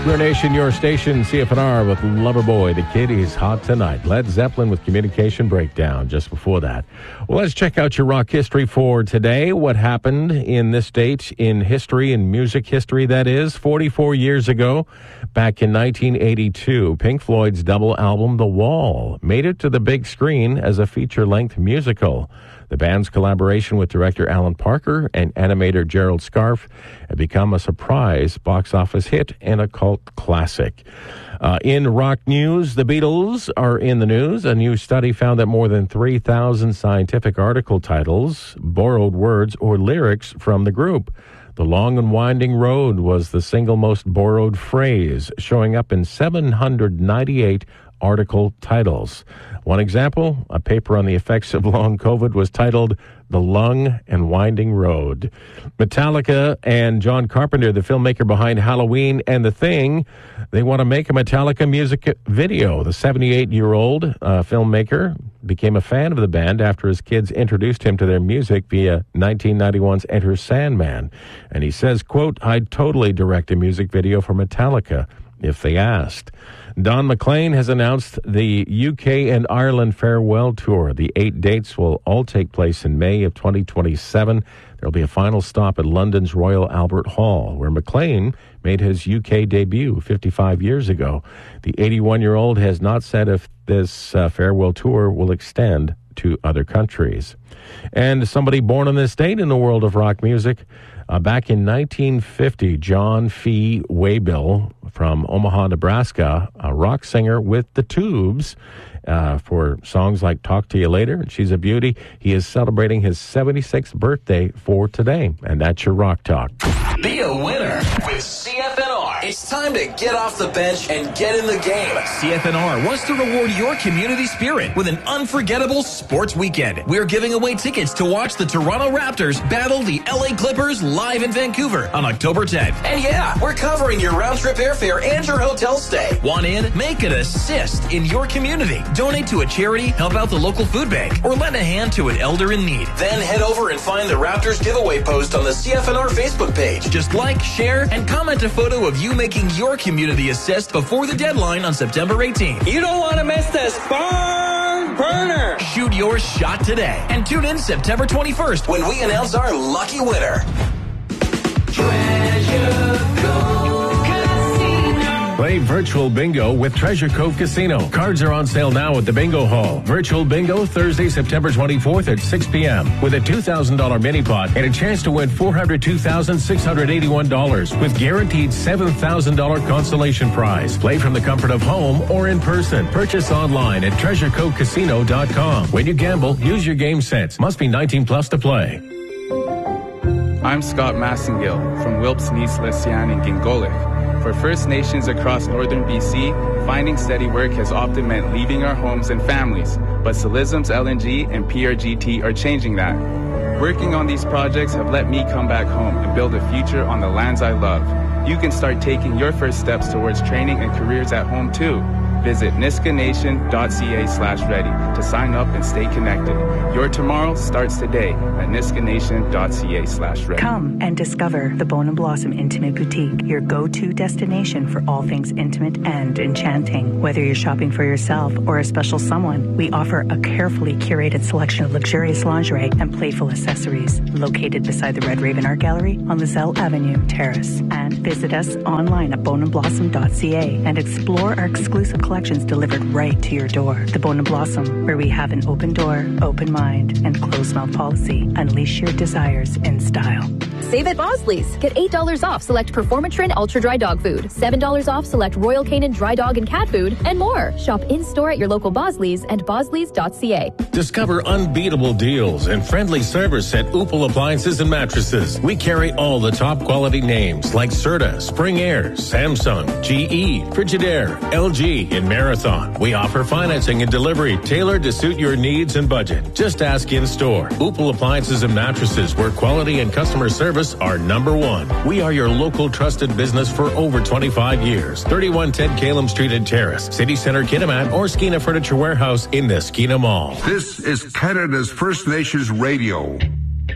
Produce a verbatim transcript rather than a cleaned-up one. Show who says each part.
Speaker 1: Your Nation, your station, C F N R with Loverboy. The Kid is hot tonight. Led Zeppelin with Communication Breakdown just before that. Well, let's check out your rock history for today. What happened in this date in history, in music history, that is. forty-four years ago, back in nineteen eighty-two, Pink Floyd's double album, The Wall, made it to the big screen as a feature-length musical. The band's collaboration with director Alan Parker and animator Gerald Scarfe had become a surprise box office hit and a cult classic. Uh, in rock news, the Beatles are in the news. A new study found that more than three thousand scientific article titles borrowed words or lyrics from the group. The long and winding road was the single most borrowed phrase, showing up in seven hundred ninety-eight article titles. One example, a paper on the effects of long COVID was titled The Long and Winding Road. Metallica and John Carpenter, the filmmaker behind Halloween and The Thing, they want to make a Metallica music video. The seventy-eight-year-old uh, filmmaker became a fan of the band after his kids introduced him to their music via nineteen ninety-one's Enter Sandman. And he says, quote, "I'd totally direct a music video for Metallica if they asked." Don McLean has announced the U K and Ireland farewell tour. The eight dates will all take place in May of twenty twenty-seven. There will be a final stop at London's Royal Albert Hall, where McLean made his U K debut fifty-five years ago. The eighty-one-year-old has not said if this uh, farewell tour will extend to other countries. And somebody born on this date in the world of rock music. Uh, back in nineteen fifty, John Fee Waybill from Omaha, Nebraska, a rock singer with the Tubes, uh, for songs like Talk to You Later, She's a Beauty. He is celebrating his seventy-sixth birthday for today. And that's your Rock Talk.
Speaker 2: Be a winner with C F N R. It's time to get off the bench and get in the game. C F N R wants to reward your community spirit with an unforgettable sports weekend. We're giving away tickets to watch the Toronto Raptors battle the L A Clippers live in Vancouver on October tenth. And yeah, we're covering your round-trip airfare and your hotel stay. Want in? Make an assist in your community. Donate to a charity, help out the local food bank, or lend a hand to an elder in need. Then head over and find the Raptors giveaway post on the C F N R Facebook page. Just like, share, and comment a photo of you making your community assist before the deadline on September eighteenth.
Speaker 3: You don't want to miss this barn burner.
Speaker 2: Shoot your shot today and tune in September twenty-first when we announce our lucky winner.
Speaker 4: Treasure Cove Casino.
Speaker 1: Play virtual bingo with Treasure Cove Casino. Cards are on sale now at the Bingo Hall. Virtual bingo Thursday, September twenty-fourth at six p.m. with a two thousand dollars mini pot and a chance to win four hundred two thousand six hundred eighty-one dollars with guaranteed seven thousand dollars consolation prize. Play from the comfort of home or in person. Purchase online at treasure cove casino dot com. When you gamble, use your game sense. Must be nineteen plus to play.
Speaker 5: I'm Scott Massengill from Wilpes Nice Lesian in Gingolik. For First Nations across northern B C, finding steady work has often meant leaving our homes and families, but Solism's L N G and P R G T are changing that. Working on these projects have let me come back home and build a future on the lands I love. You can start taking your first steps towards training and careers at home too. Visit niskanation.ca slash ready to sign up and stay connected. Your tomorrow starts today at niskanation.ca slash ready.
Speaker 6: Come and discover the Bone and Blossom Intimate Boutique, your go-to destination for all things intimate and enchanting. Whether you're shopping for yourself or a special someone, we offer a carefully curated selection of luxurious lingerie and playful accessories. Located beside the Red Raven Art Gallery on Lizelle Avenue, Terrace. And visit us online at bone and blossom dot c a and explore our exclusive collections delivered right to your door. The Bone and Blossom, where we have an open door, open mind, and closed mouth policy. Unleash your desires in style.
Speaker 7: Save at Bosley's. Get eight dollars off select Performatrin Ultra Dry Dog Food, seven dollars off select Royal Canin Dry Dog and Cat Food, and more. Shop in-store at your local Bosley's and bosleys dot c a.
Speaker 1: Discover unbeatable deals and friendly service at Upal Appliances and Mattresses. We carry all the top quality names like Serta, Spring Air, Samsung, G E, Frigidaire, L G, and Marathon. We offer financing and delivery tailored to suit your needs and budget. Just ask in-store. Upal Appliances and Mattresses, where quality and customer service are number one. We are your local trusted business for over twenty-five years. thirty-one ten Calum Street in Terrace, City Center Kitimat, or Skeena Furniture Warehouse in the Skeena Mall.
Speaker 8: This is Canada's First Nations Radio.